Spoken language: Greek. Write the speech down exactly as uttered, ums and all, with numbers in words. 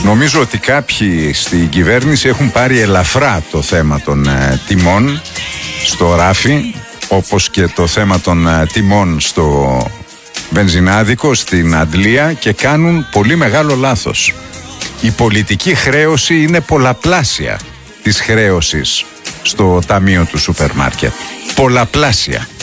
Νομίζω ότι κάποιοι στην κυβέρνηση έχουν πάρει ελαφρά το θέμα των ε, τιμών στο ράφι, όπως και το θέμα των ε, τιμών στο βενζινάδικο, στην αντλία, και κάνουν πολύ μεγάλο λάθος. Η πολιτική χρέωση είναι πολλαπλάσια της χρέωσης στο ταμείο του σούπερ μάρκετ. Πολλαπλάσια.